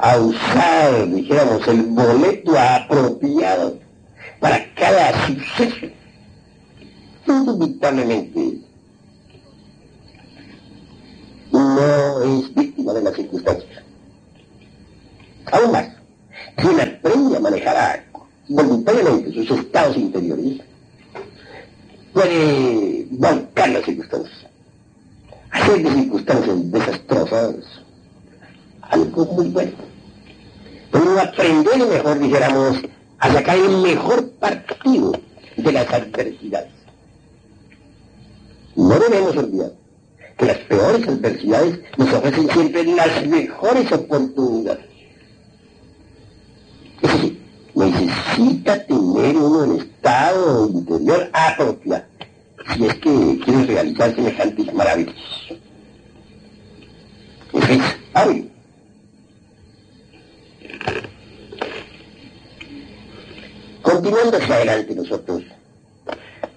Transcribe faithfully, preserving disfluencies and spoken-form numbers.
a usar, dijéramos, el boleto apropiado para cada suceso, indubitablemente no es víctima de las circunstancias. Aún más, quien aprende a manejar voluntariamente sus estados interiores puede volcar las circunstancias, hacer de circunstancias desastrosas algo muy bueno. Pero aprender mejor, dijéramos, a sacar el mejor partido de las adversidades. No debemos olvidar que las peores adversidades nos ofrecen siempre las mejores oportunidades. Es decir, necesita tener uno el estado interior apropiado si es que quiere realizar semejantes maravillas. Eso es hábil. Continuando hacia adelante nosotros